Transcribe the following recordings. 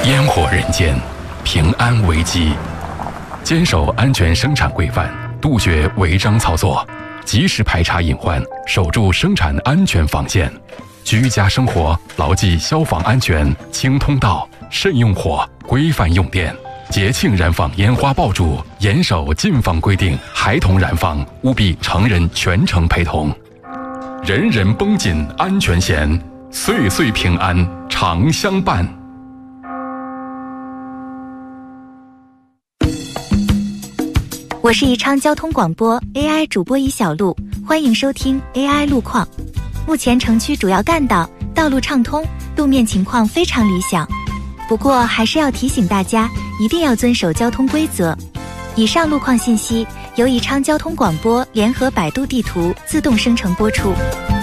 烟火人间，平安危机。坚守安全生产规范，杜绝违章操作，及时排查隐患，守住生产安全防线。居家生活牢记消防安全，清通道，慎用火，规范用电。节庆燃放烟花爆竹，严守禁放规定，孩童燃放务必成人全程陪同。人人绷紧安全弦，岁岁平安常相伴。 我是宜昌交通广播 AI 主播尹小璐，欢迎收听 AI 路况。目前城区主要干道道路畅通，路面情况非常理想。不过还是要提醒大家，一定要遵守交通规则。以上路况信息由宜昌交通广播联合百度地图自动生成播出。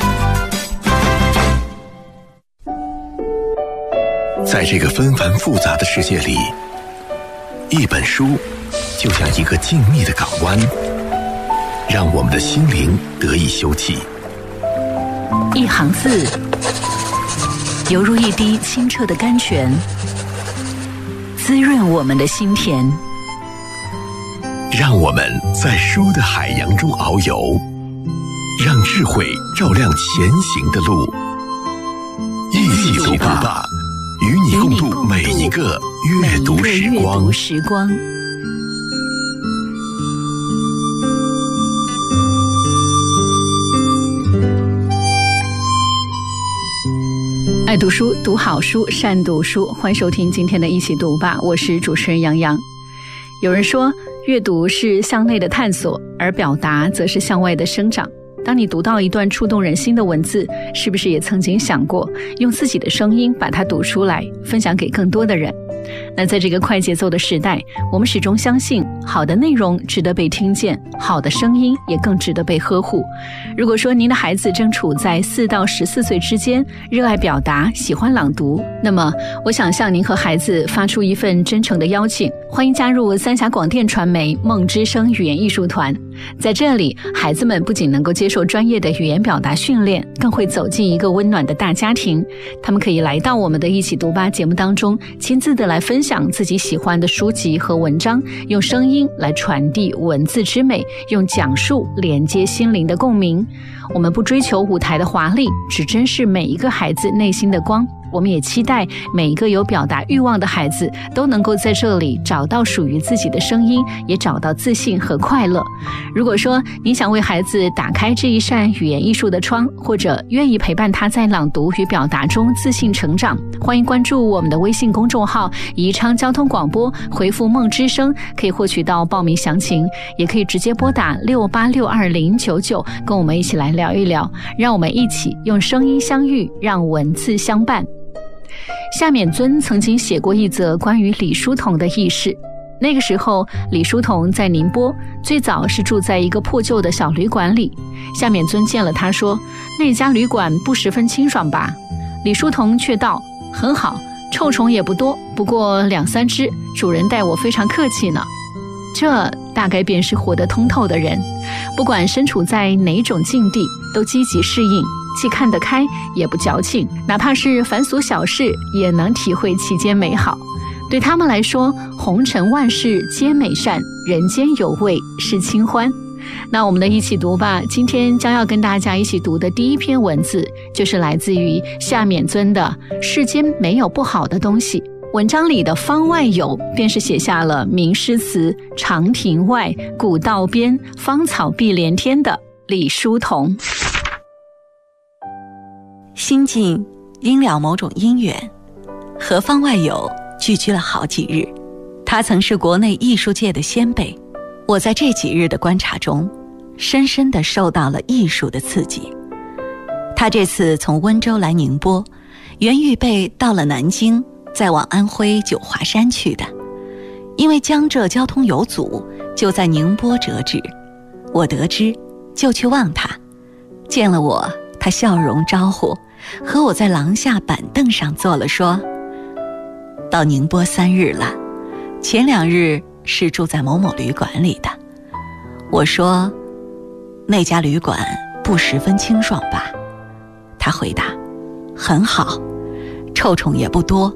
在这个纷繁复杂的世界里，一本书就像一个静谧的港湾，让我们的心灵得以休憩。 一行字犹如一滴清澈的甘泉，滋润我们的心田。 让我们在书的海洋中遨游，让智慧照亮前行的路。一起读吧，与你共度每一个阅读时光。 爱读书，读好书，善读书。欢迎收听今天的一起读吧，我是主持人杨洋。有人说，阅读是向内的探索，而表达则是向外的生长。当你读到一段触动人心的文字，是不是也曾经想过用自己的声音把它读出来，分享给更多的人？那在这个快节奏的时代，我们始终相信好的内容值得被听见，好的声音也更值得被呵护。如果说您的孩子正处在4到14岁之间，热爱表达，喜欢朗读，那么我想向您和孩子发出一份真诚的邀请，欢迎加入三峡广电传媒梦之声语言艺术团。在这里，孩子们不仅能够接受专业的语言表达训练，更会走进一个温暖的大家庭。他们可以来到我们的一起读吧节目当中，亲自的来分享自己喜欢的书籍和文章，用声音来传递文字之美，用讲述连接心灵的共鸣。我们不追求舞台的华丽，只珍视每一个孩子内心的光。我们也期待每一个有表达欲望的孩子都能够在这里找到属于自己的声音，也找到自信和快乐。如果说你想为孩子打开这一扇语言艺术的窗，或者愿意陪伴他在朗读与表达中自信成长，欢迎关注我们的微信公众号宜昌交通广播，回复梦之声可以获取到报名详情，也可以直接拨打68620099跟我们一起来聊一聊，让我们一起用声音相遇，让文字相伴。夏勉尊曾经写过一则关于李叔同的轶事。那个时候，李叔同在宁波，最早是住在一个破旧的小旅馆里。夏勉尊见了他说：“那家旅馆不十分清爽吧？”李叔同却道：“很好，臭虫也不多，不过2、3只，主人待我非常客气呢。”这大概便是活得通透的人，不管身处在哪种境地，都积极适应，既看得开，也不矫情，哪怕是凡俗小事，也能体会其间美好。对他们来说，红尘万事皆美善，人间有味是清欢。那我们的一起读吧，今天将要跟大家一起读的第一篇文字，就是来自于夏勉尊的《世间没有不好的东西》。文章里的方外有，便是写下了名诗词长亭外，古道边，芳草碧连天的李叔同。 心境因了某种因缘，和方外有聚居了好几日。他曾是国内艺术界的先辈，我在这几日的观察中，深深地受到了艺术的刺激。他这次从温州来宁波，原预备到了南京，再往安徽九华山去的，因为江浙交通有阻，就在宁波折纸。我得知，就去望他，见了我，他笑容招呼，和我在廊下板凳上坐了，说：“到宁波3日了，前2日是住在某某旅馆里的。”我说：“那家旅馆不十分清爽吧？”他回答：“很好，臭虫也不多，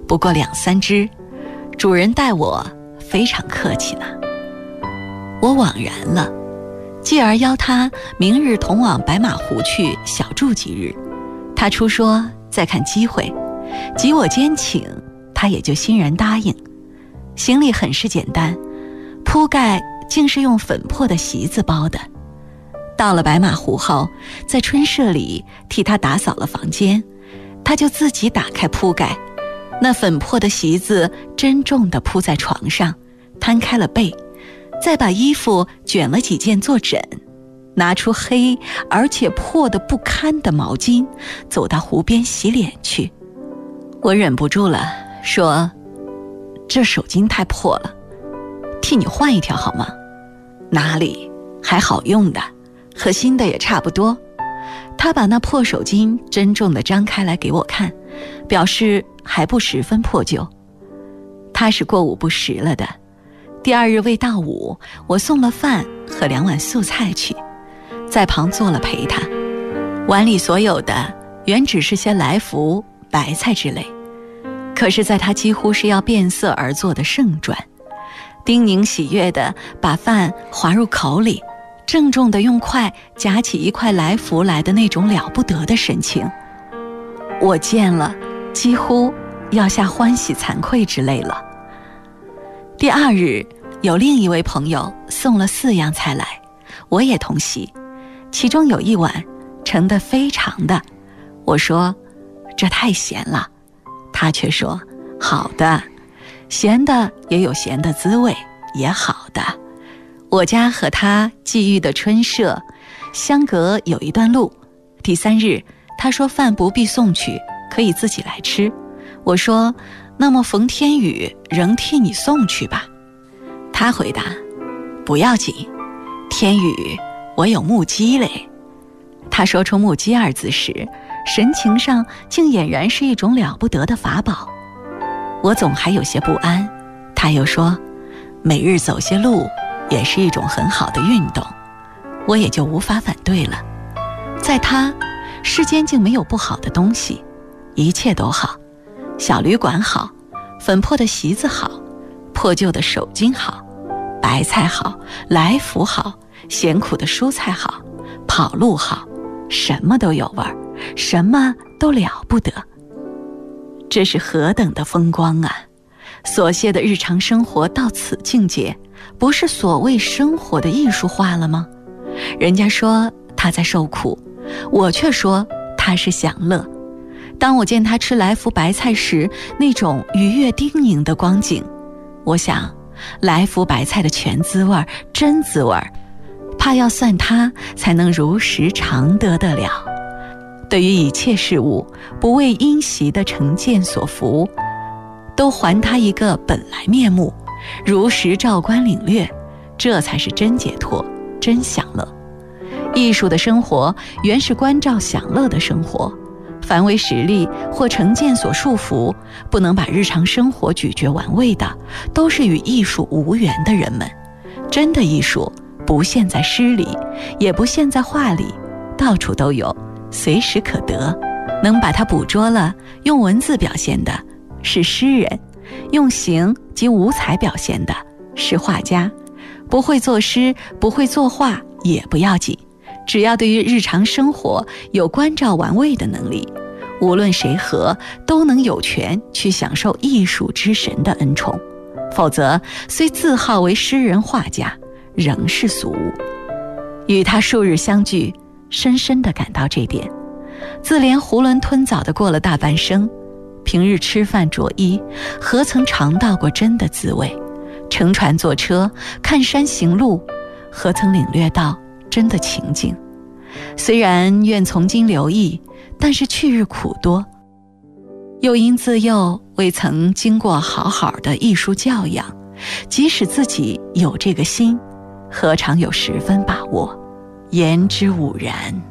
不过2-3只，主人待我非常客气呢。我惘然了，继而邀他明日同往白马湖去小住几日。他初说再看机会，及我坚请，他也就欣然答应。行李很是简单，铺盖竟是用粉破的席子包的。到了白马湖后，在春社里替他打扫了房间，他就自己打开铺盖，那粉破的席子珍重地铺在床上，摊开了被，再把衣服卷了几件做枕，拿出黑而且破得不堪的毛巾，走到湖边洗脸去。我忍不住了，说：这手巾太破了，替你换一条好吗？哪里，还好用的，和新的也差不多。他把那破手巾珍重地张开来给我看，表示还不十分破旧。他是过午不食了的。第2日未到午，我送了饭和2碗素菜去，在旁坐了陪他。碗里所有的原只是些来福、白菜之类，可是在他几乎是要变色而做的盛馔，丁宁喜悦地把饭滑入口里，郑重地用筷夹起一块来福来的那种了不得的神情。我见了几乎要下欢喜惭愧之类了。第2日有另一位朋友送了4样菜来，我也同席，其中有1碗盛得非常的。我说这太咸了，他却说好的，咸的也有咸的滋味，也好的。我家和他际遇的春社相隔有一段路。第3日他说饭不必送去，可以自己来吃。我说那么冯天宇仍替你送去吧。他回答不要紧，天宇我有木屐嘞。他说出木屐2字时，神情上竟俨然是一种了不得的法宝。我总还有些不安，他又说每日走些路也是一种很好的运动，我也就无法反对了。在他世间竟没有不好的东西，一切都好，小旅馆好，粉破的席子好，破旧的手巾好，白菜好，来福好，咸苦的蔬菜好，跑路好，什么都有味儿，什么都了不得。这是何等的风光啊！琐屑的日常生活到此境界，不是所谓生活的艺术化了吗？人家说他在受苦，我却说他是享乐。当我见他吃来福白菜时，那种愉悦叮咛的光景，我想来福白菜的全滋味，真滋味，怕要算他才能如实尝得得了。对于一切事物，不为因习的成见所服，都还他一个本来面目，如实照观领略，这才是真解脱，真享乐。艺术的生活原是关照享乐的生活，凡为实力或成见所束缚，不能把日常生活咀嚼玩味的，都是与艺术无缘的人们。真的艺术不现在诗里，也不现在画里，到处都有，随时可得。能把它捕捉了，用文字表现的是诗人，用形及五彩表现的是画家。不会作诗，不会作画也不要紧，只要对于日常生活有关照玩味的能力，无论谁和都能有权去享受艺术之神的恩宠。否则虽自号为诗人画家，仍是俗物。与他数日相聚，深深地感到这点。自连囫囵吞枣地过了大半生，平日吃饭着衣，何曾尝到过真的滋味？乘船坐车，看山行路，何曾领略到真的情景？虽然愿从今留意，但是去日苦多。又因自幼未曾经过好好的艺术教养，即使自己有这个心，何尝有10分把握？言之吾然。